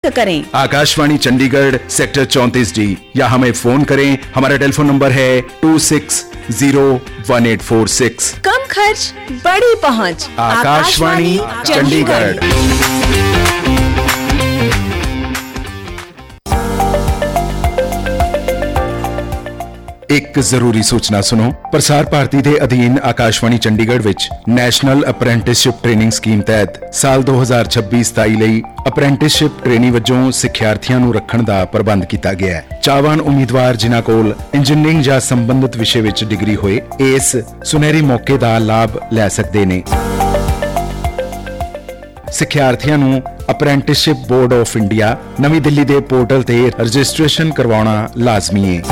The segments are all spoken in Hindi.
करें। आकाशवाणी चंडीगढ़ सेक्टर 34D या हमें फोन करें। हमारा टेलीफोन नंबर है 26018446। कम खर्च बड़ी पहुंच। आकाशवाणी चंडीगढ़। एक जरूरी सूचना सुनो। प्रसार भारती ਦੇ ਅਧੀਨ ਆਕਾਸ਼ਵਾਣੀ ਚੰਡੀਗੜ੍ਹ ਵਿੱਚ ਨੈਸ਼ਨਲ ਅਪ੍ਰੈਂਟਿਸਸ਼ਿਪ ਟ੍ਰੇਨਿੰਗ ਸਕੀਮ ਤਹਿਤ ਸਾਲ 2026-27 ਲਈ ਅਪ੍ਰੈਂਟਿਸਸ਼ਿਪ ਟ੍ਰੇਨੀ ਵਜੋਂ ਸਿੱਖਿਆਰਥੀਆਂ ਨੂੰ ਰੱਖਣ ਦਾ ਪ੍ਰਬੰਧ ਕੀਤਾ ਗਿਆ ਹੈ। ਚਾਹਵਾਨ ਉਮੀਦਵਾਰ ਜਿਨ੍ਹਾਂ ਕੋਲ ਇੰਜੀਨੀਅਰਿੰਗ ਜਾਂ ਸੰਬੰਧਿਤ ਵਿਸ਼ੇ ਵਿੱਚ ਡਿਗਰੀ ਹੋਏ ਇਸ ਸੁਨਹਿਰੀ ਮੌਕੇ ਦਾ ਲਾਭ ਲੈ ਸਕਦੇ ਨੇ। ਸਿੱਖਿਆਰਥੀਆਂ ਨੂੰ ਅਪ੍ਰੈਂਟਿਸਸ਼ਿਪ ਬੋਰਡ ਆਫ ਇੰਡੀਆ ਨਵੀਂ ਦਿੱਲੀ ਦੇ ਪੋਰਟਲ ਤੇ ਰਜਿਸਟ੍ਰੇਸ਼ਨ ਕਰਵਾਉਣਾ ਲਾਜ਼ਮੀ ਹੈ।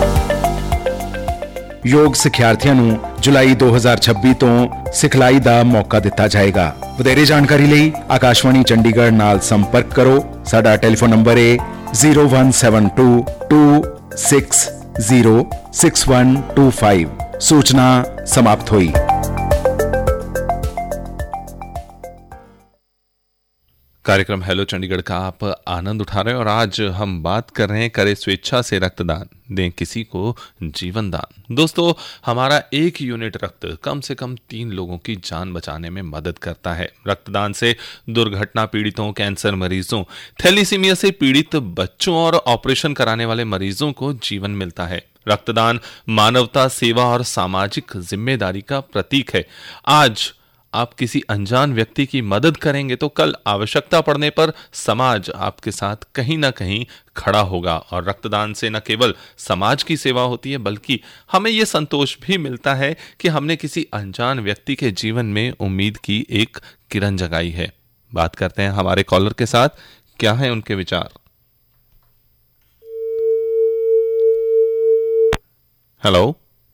ਯੋਗ ਸਿੱਖਿਆਰਥੀਆਂ ਨੂੰ ਜੁਲਾਈ 2026 ਤੋਂ ਸਿਖਲਾਈ ਦਾ ਮੌਕਾ ਦਿੱਤਾ ਜਾਏਗਾ। ਵਧੇਰੇ ਜਾਣਕਾਰੀ ਲਈ ਆਕਾਸ਼ਵਾਣੀ ਚੰਡੀਗੜ੍ਹ ਨਾਲ ਸੰਪਰਕ ਕਰੋ। ਸਾਡਾ ਟੈਲੀਫੋਨ ਨੰਬਰ ਹੈ 0172260625। सूचना समाप्त हुई। कार्यक्रम हेलो चंडीगढ़ का आप आनंद उठा रहे हैं और आज हम बात कर रहे हैं करें स्वेच्छा से रक्तदान, दें किसी को जीवन दान। दोस्तों, हमारा एक यूनिट रक्त कम से कम 3 लोगों की जान बचाने में मदद करता है। रक्तदान से दुर्घटना पीड़ितों, कैंसर मरीजों, थैलीसीमिया से पीड़ित बच्चों और ऑपरेशन कराने वाले मरीजों को जीवन मिलता है। रक्तदान मानवता, सेवा और सामाजिक जिम्मेदारी का प्रतीक है। आज आप किसी अनजान व्यक्ति की मदद करेंगे तो कल आवश्यकता पड़ने पर समाज आपके साथ कहीं ना कहीं खड़ा होगा। और रक्तदान से न केवल समाज की सेवा होती है बल्कि हमें यह संतोष भी मिलता है कि हमने किसी अनजान व्यक्ति के जीवन में उम्मीद की एक किरण जगाई है। बात करते हैं हमारे कॉलर के साथ, क्या है उनके विचार। हेलो,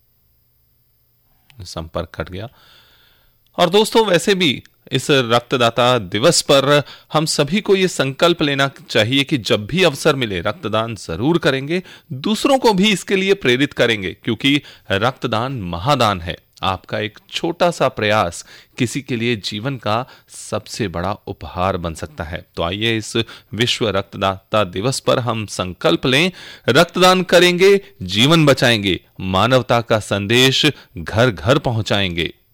संपर्क कट गया। और दोस्तों, वैसे भी इस रक्तदाता दिवस पर हम सभी को ये संकल्प लेना चाहिए कि जब भी अवसर मिले रक्तदान जरूर करेंगे, दूसरों को भी इसके लिए प्रेरित करेंगे, क्योंकि रक्तदान महादान है। आपका एक छोटा सा प्रयास किसी के लिए जीवन का सबसे बड़ा उपहार बन सकता है। तो आइए इस विश्व रक्तदाता दिवस पर हम संकल्प लें, रक्तदान करेंगे, जीवन बचाएंगे, मानवता का संदेश घर घर पहुंचाएंगे।